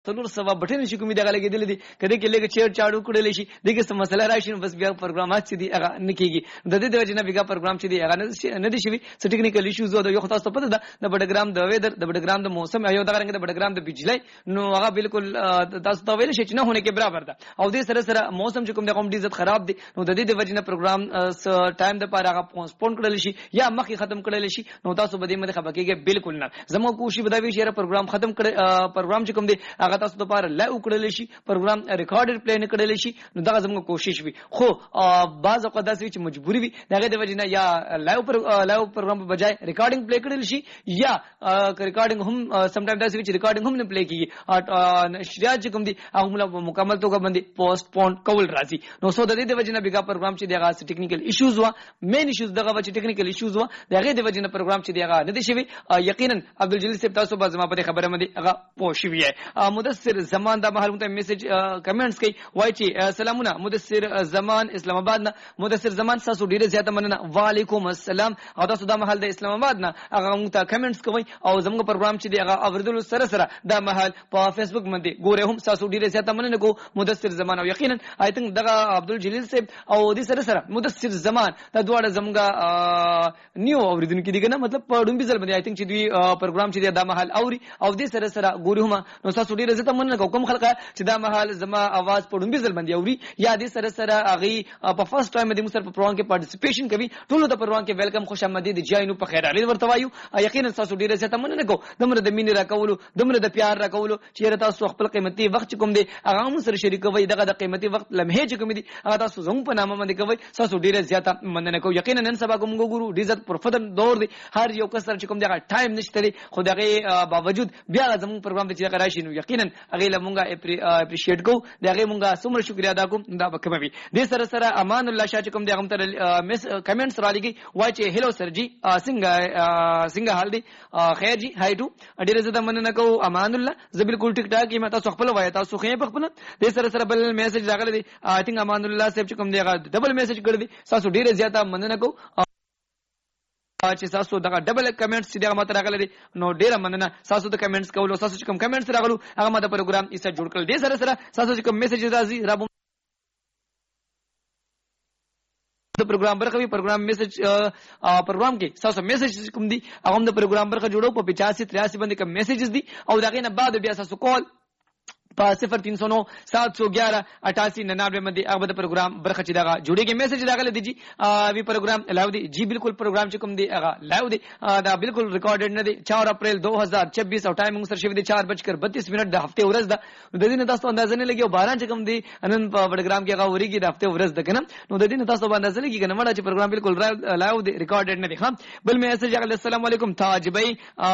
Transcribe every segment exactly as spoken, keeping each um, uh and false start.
څلور سوا بټن شي کومې دغه لګېدل دي کله کې لګ چیر چاړو کړل شي دغه څه مسله راشي بس بیا پروګرامات چې دي هغه نکېږي د دې د وجه نه بیا پروګرام چې دی هغه نه دي شوی څه ټیکنیکل ایشوز او یو خاصه پته ده د بډګرام د ویدر د بډګرام د موسم یو دغه رنګ د بډګرام د بجلی نو هغه بالکل تاسو ته ویل شي چې نه هونه کې برابر ده او دې سره سره موسم چې کوم د قوم ډیزت خراب دي نو د دې د وجه نه پروګرام ټایم د پاره هغه پوسټپون کړل شي یا مخکې ختم کړل شي نو تاسو به دې مده خبر کېږي بالکل نه زموږ کوشش بدوي چې پروګرام ختم کړي پروګرام چې کوم دی هغه تاسو د پاره لایو کړل شي پروګرام ریکارډډ پلی نه کړل شي نو دا زموږ کوشش وي خو بعض اوقات داسې چې مجبوری وي دغه د وجه نه یا لایو پر لایو پروګرام په بجای ریکارډینګ پلی کړل شي یا ریکارډینګ هم سم ټایم داسې چې ریکارډینګ هم نه پلی کیږي نشریات چې کوم دي هغه مکمل توګه باندې پوسټ پون کول راځي نو سو د دې د وجه نه بیګا پروګرام چې دغه ټیکنیکل ایشوز وا مین ایشوز دغه چې ټیکنیکل ایشوز وا دغه د وجه نه پروګرام چې دغه نه دي شوی یقینا عبدالجلیل صاحب تاسو به زما په خبره باندې هغه پوښی وي مدثر زمان دا محل مته میسج کمنټس کوي وای چې سلامونه مدثر زمان اسلام آباد نه مدثر زمان تاسو ډیره زیاته مننه وعلیکم السلام او تاسو دا محل د اسلام آباد نه هغه مته کمنټس کوي او زموږ پروګرام چې دی هغه اوریدل سره سره دا محل په فیسبوک باندې ګوره هم تاسو ډیره زیاته مننه کو مدثر زمان او یقینا آی تھنک دغه عبدالجلیل صاحب او دې سره سره مدثر زمان دا دواړه زموږ نیو اوریدونکو دي کنه مطلب په ډومبي ځل باندې آی تھنک چې دوی پروګرام چې دا محل اوري او دې سره سره ګوره هم نو تاسو ډیره زیاته مننه کوم خلک چې دا محل زما आवाज په ډومبي ځل باندې اوري یا دې سره سره هغه په فرست ټایم باندې موږ سره په پروګرام کې پارټیسیپیشن کوي ټول د پروګرام کې ویلکم خوش آمدید جاینو په خیر علي ورته وایو یقینا تاسو ډیره زیاته مننه کو دمر د مینې راکولو دمر د پیار راکولو چې تاسو خپل قیمتي وخت کوم دی هغه موږ سره شریکوي دغه د قیمتي وخت لمحه چې کوم دی هغه تاسو زموږ په نامه باندې کوي تاسو ډیره زیاته مننه کو یقینا نن سبا کوم ګورو ډیزت پرفدن دور دی هر یو کس سره چې کوم دغه ټایم نشته دی خو دغه باوجود بیا زموږ پروګرام ته چې راشي نو یقینا هغه لمونګه اپریشیټ کو دغه مونږه څومره شکریا ادا کوم دا وکوي دې سره سره امان الله شاه چې کوم دغه تر کمنټس را لګي وای چې هلو سر جی څنګه څنګه حال دی خیر جی هاي ټو ډیره زده مننه کو امان الله زه بالکل ټیک ټاک یم تاسو خپل وای تاسو خې په خپل دې سره سره بل میسج راغلی دی آی تھنک امان الله صاحب چې کوم دغه ډبل میسج کړی دی تاسو ډیره زیاته مننه کو چې تاسو دغه ډبل کمنټس چې دغه ماته راغلي دي نو ډیره مننه تاسو د کمنټس کولو تاسو چې کوم کمنټس راغلو هغه ماته پروګرام یې سره جوړ کړل دې سره سره تاسو چې کوم میسج راځي را د پروګرام برخه وی پروګرام میسج پروګرام کې تاسو میسج کوم دي هغه د پروګرام برخه جوړو په پچاسی تریاسی باندې کوم میسجز دي او دغه نه بعد بیا تاسو کال په صفر تین سو نو سات سو گیارہ اٹھاسی ننانوے باندې هغه د پروګرام برخه چې دغه جوړیږي میسج راغلی دی جی وی پروګرام لایو دی جی بالکل پروګرام چې کوم دی هغه لایو دی دا بالکل ریکارډډ نه دی چار اپریل دو هزار چوبیس او ټایمینګ سره شوی دی چار بجکر بتیس منټ د هفته ورځ ده د دې نه تاسو اندازه نه لګي او باران چې کوم دی نن په پروګرام کې هغه وريږي د هفته ورځ ده کنه نو د دې نه تاسو اندازه لګي کنه مړه چې پروګرام بالکل لایو دی ریکارډډ نه دی ها بل میسج راغلی السلام علیکم تاج بھائی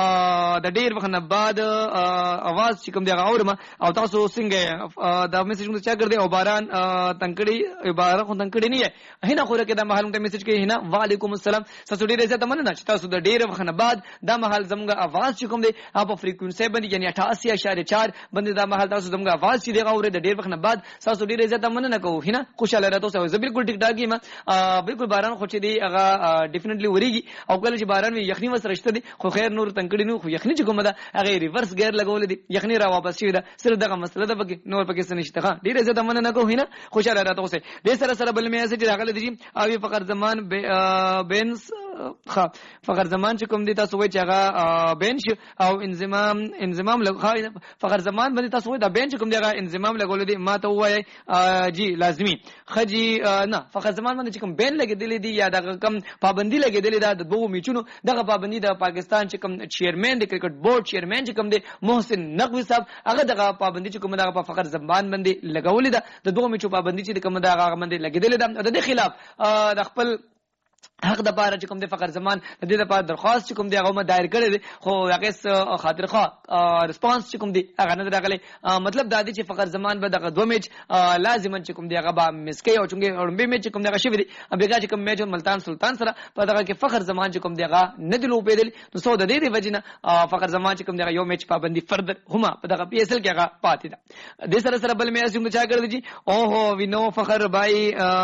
د ډیر وخت نه بعد आवाज چې کوم دی هغه اورم او تاسو څنګه دا میسج موږ چا کړ دې او باران تنکړی باران خو تنکړی نه هینا خوره کې دا محل ته میسج کې هینا وعلیکم السلام تاسو ډیر عزت مننه چې تاسو د ډیر وخت نه بعد دا محل زموږ आवाज چې کوم دی په فریکوئنسي باندې یعنی اٹھاسی اشاریه چار باندې دا محل تاسو زموږ आवाज چې دی غوړې د ډیر وخت نه بعد تاسو ډیر عزت مننه کوو هینا خوشاله راته اوسه زه بالکل ټیک ټاک یم بالکل باران خو چې دی هغه ډیفینټلی وریږي او کله چې باران وي یخنی وسره شته دی خو خیر نور تنکړی نو خو یخنی چې کوم ده هغه ریورس ګیر لګول دي یخنی را واپس شي دا صرف دغه مسله ده بګي نور پکې څه نشته ها ډیره زیاته مننه کوو هینا خوشاله راته اوسه دې سره سره بل میسج راغلی دی او فقر زمان بینس خا فقر زمان چې کوم دی تاسو وایي چې هغه بینچ او انضمام انضمام لغه فقر زمان باندې تاسو وایي دا بینچ کوم دی هغه انضمام لګول دي ما ته وایي جی لازمی خجی نه فقر زمان باندې چې کوم بین لګیدل دي یا دغه کم پابندی لګیدل ده د دوه میچونو دغه پابندی د پاکستان چې کوم چیرمن د کرکټ بورډ چیرمن چې کوم دی محسن نقوی صاحب هغه دغه پابندی چې کوم دغه په فقر زمان باندې لګولې ده د دوه میچو پابندی چې کوم دغه باندې لګیدل ده د خلاف د خپل حق د پاره چې کوم د فقر زمان د دې لپاره درخواست چې کوم دی هغه ما دایر کړی دی خو هغه خاطر خو ریسپانس چې کوم دی هغه نه راغلی مطلب دا دی چې فقر زمان به دغه دوه میچ لازم چې کوم دی هغه به مسکی او چونګې اورمبي میچ کوم دی هغه شوی دی بیګا چې کوم میچ ملتان سلطان سره په دغه کې فقر زمان چې کوم دی هغه نه دی لوبېدل نو سو د دې دی وجنه فقر زمان چې کوم دی یو میچ پابندي فرد هما په دغه پی ایس ال کې هغه پاتې ده د سره سره بل میچ موږ چا کړی دی او هو وینو فخر بھائی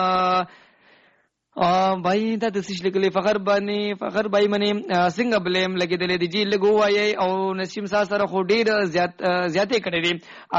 بھائی دا د سش لیکلي فخر باندې فخر بھائی منی څنګه بلیم لګیدل دي جی لګو وایي او نسیم سا سره خو ډیر زیات زیاتې کړې دي